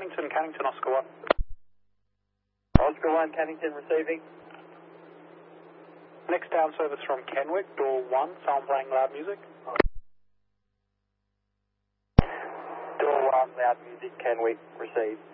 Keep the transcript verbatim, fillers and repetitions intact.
Cannington, Cannington, Oscar one. Oscar one, Cannington receiving. Next down service from Kenwick, door one, someone playing loud music. Door one, loud music, Kenwick, receive.